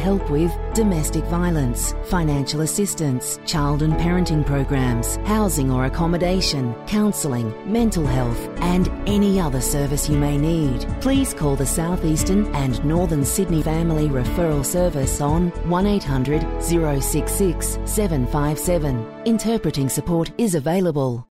help with domestic violence, financial assistance, child and parenting programs, housing or accommodation, counselling, mental health, and any other service you may need. Please call the South Eastern and Northern Sydney Family Referral Service on 1800 066 757. Interpreting support is available.